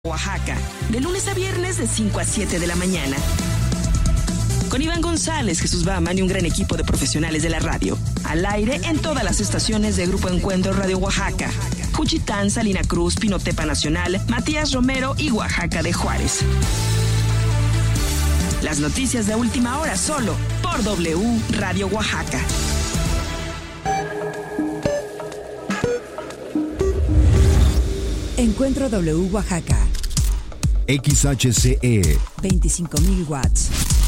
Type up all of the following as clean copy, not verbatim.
Oaxaca, de lunes a viernes de 5 a 7 de la mañana. Con Iván González, Jesús Baman y un gran equipo de profesionales de la radio. Al aire en todas las estaciones de Grupo Encuentro Radio Oaxaca. Juchitán, Salina Cruz, Pinotepa Nacional, Matías Romero y Oaxaca de Juárez. Las noticias de última hora solo por W Radio Oaxaca. Encuentro W Oaxaca. XHCE 25.000 watts.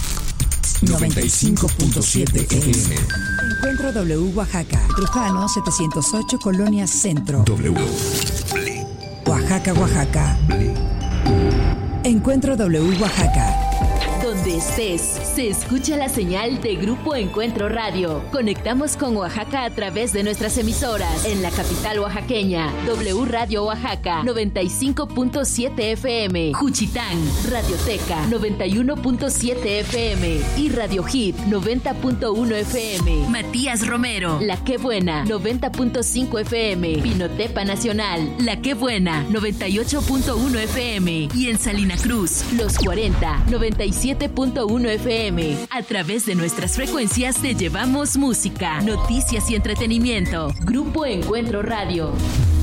95.7 FM. Encuentro W Oaxaca. Trujano 708 Colonia Centro. W. Oaxaca, Oaxaca. Encuentro W Oaxaca. Donde estés, se escucha la señal de Grupo Encuentro Radio. Conectamos con Oaxaca a través de nuestras emisoras. En la capital oaxaqueña, W Radio Oaxaca, 95.7 FM. Juchitán, Radioteca, 91.7 FM. Y Radio Hit, 90.1 FM. Matías Romero, La Que Buena, 90.5 FM. Pinotepa Nacional, La Que Buena, 98.1 FM. Y en Salina Cruz, Los 40, 97.1 FM. A través de nuestras frecuencias te llevamos música, noticias y entretenimiento. Grupo Encuentro Radio.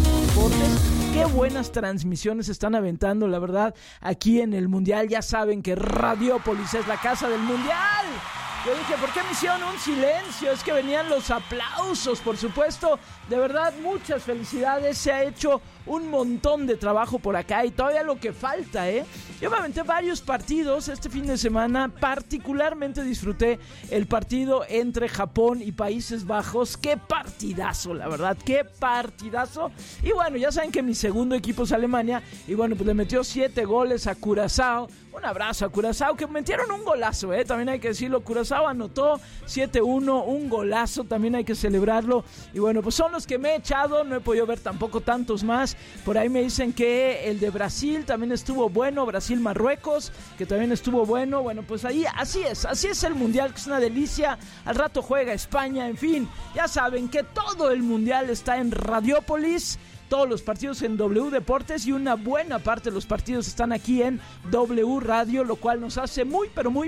Qué buenas transmisiones están aventando, la verdad, aquí en el Mundial. Ya saben que Radiópolis es la casa del Mundial. Yo dije, ¿por qué me hicieron un silencio? Es que venían los aplausos, por supuesto. De verdad, muchas felicidades. Se ha hecho un montón de trabajo por acá y todavía lo que falta, ¿eh? Yo me aventé varios partidos este fin de semana. Particularmente disfruté el partido entre Japón y Países Bajos. ¡Qué partidazo, la verdad! ¡Qué partidazo! Y bueno, ya saben que mi segundo equipo es Alemania. Y bueno, pues le metió 7 goles a Curazao. Un abrazo a Curazao, que metieron un golazo, también hay que decirlo. Curazao anotó 7-1, un golazo, también hay que celebrarlo. Y bueno, pues son los que me he echado, no he podido ver tampoco tantos más. Por ahí me dicen que el de Brasil también estuvo bueno, Brasil-Marruecos, que también estuvo bueno. Bueno, pues ahí, así es el Mundial, que es una delicia. Al rato juega España, en fin, ya saben que todo el Mundial está en Radiópolis. Todos los partidos en W Deportes y una buena parte de los partidos están aquí en W Radio, lo cual nos hace muy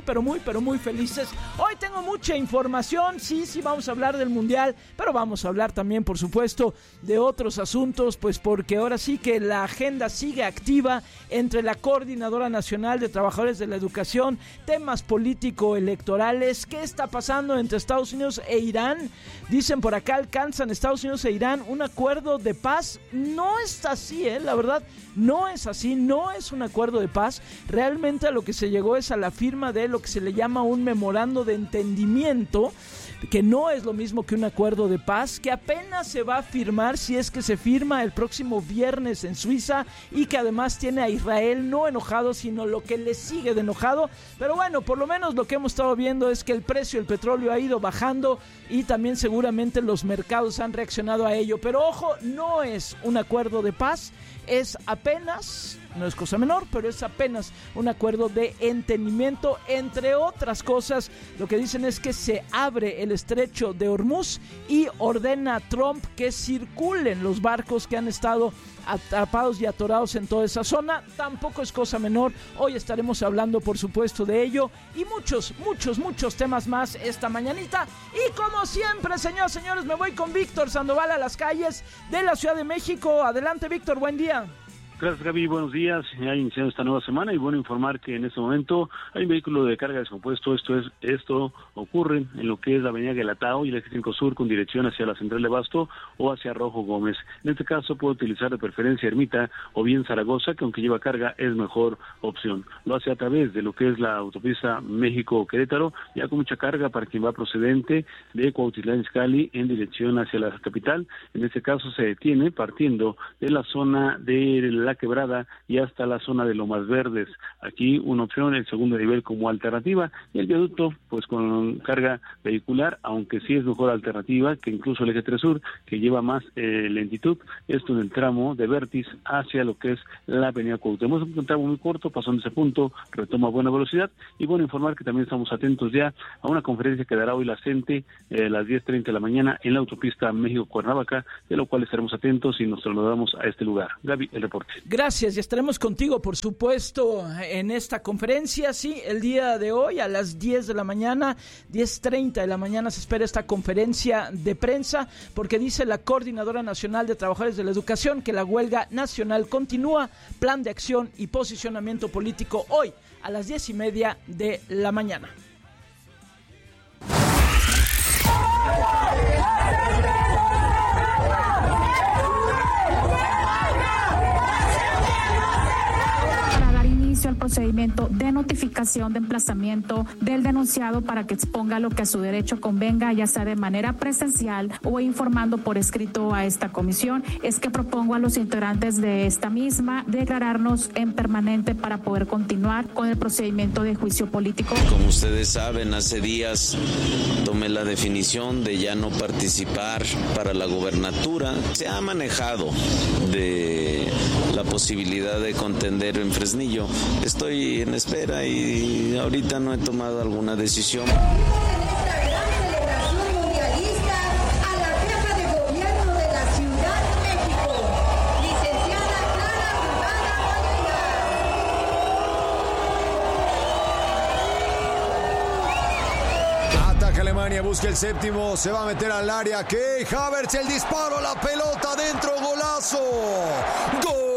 felices. Hoy tengo mucha información, sí, vamos a hablar del Mundial, pero vamos a hablar también, por supuesto, de otros asuntos, pues porque ahora sí que la agenda sigue activa entre la Coordinadora Nacional de Trabajadores de la Educación, temas político-electorales. ¿Qué está pasando entre Estados Unidos e Irán? Dicen por acá, alcanzan Estados Unidos e Irán un acuerdo de paz. No está así, la verdad, no es así, no es un acuerdo de paz. Realmente a lo que se llegó es a la firma de lo que se le llama un memorando de entendimiento, que no es lo mismo que un acuerdo de paz, que apenas se va a firmar, si es que se firma, el próximo viernes en Suiza, y que además tiene a Israel no enojado, sino lo que le sigue de enojado. Pero bueno, por lo menos lo que hemos estado viendo es que el precio del petróleo ha ido bajando y también seguramente los mercados han reaccionado a ello. Pero ojo, no es un acuerdo de paz, es apenas, no es cosa menor, pero es apenas un acuerdo de entendimiento. Entre otras cosas, lo que dicen es que se abre el estrecho de Hormuz y ordena a Trump que circulen los barcos que han estado atrapados y atorados en toda esa zona. Tampoco es cosa menor. Hoy estaremos hablando, por supuesto, de ello y muchos temas más esta mañanita. Y como siempre, señores, me voy con Víctor Sandoval a las calles de la Ciudad de México. Adelante, Víctor, buen día. Gracias, Gaby, buenos días. Ya iniciando esta nueva semana y bueno informar que en este momento hay un vehículo de carga descompuesto. Esto ocurre en lo que es la avenida Guelatao y el eje 5 Sur con dirección hacia la Central de Abasto o hacia Rojo Gómez. En este caso puede utilizar de preferencia Ermita o bien Zaragoza, que aunque lleva carga es mejor opción. Lo hace a través de lo que es la autopista México-Querétaro, ya con mucha carga para quien va procedente de Cuautitlán Izcalli en dirección hacia la capital. En este caso se detiene partiendo de la zona de la Quebrada y hasta la zona de Lomas Verdes. Aquí una opción, el segundo nivel como alternativa, y el viaducto pues con carga vehicular, aunque sí es mejor alternativa que incluso el eje 3 Sur, que lleva más lentitud, esto en el tramo de Vértiz hacia lo que es la avenida Cuauhtémoc. Es un tramo muy corto, pasando ese punto, retoma buena velocidad, y bueno, informar que también estamos atentos ya a una conferencia que dará hoy la CENTE a las 10:30 de la mañana en la autopista México-Cuernavaca, de lo cual estaremos atentos y nos trasladamos a este lugar. Gaby, el reporte. Gracias, y estaremos contigo, por supuesto, en esta conferencia. Sí, el día de hoy a las 10 de la mañana, 10:30 de la mañana se espera esta conferencia de prensa, porque dice la Coordinadora Nacional de Trabajadores de la Educación que la huelga nacional continúa, plan de acción y posicionamiento político hoy a las 10:30 de la mañana. Al procedimiento de notificación de emplazamiento del denunciado para que exponga lo que a su derecho convenga, ya sea de manera presencial o informando por escrito a esta comisión, es que propongo a los integrantes de esta misma declararnos en permanente para poder continuar con el procedimiento de juicio político. Como ustedes saben, hace días tomé la definición de ya no participar para la gobernatura. Se ha manejado de la posibilidad de contender en Fresnillo. Estoy en espera y ahorita no he tomado alguna decisión. Alemania busca el séptimo, se va a meter al área. Keylor Havertz, el disparo, la pelota dentro, golazo. ¡Gol!